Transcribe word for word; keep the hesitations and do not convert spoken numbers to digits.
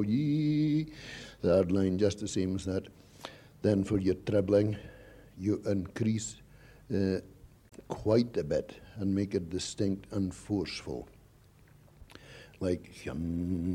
Ye, third line just the same as that. Then for your trebling, you increase uh, quite a bit and make it distinct and forceful. Like hum.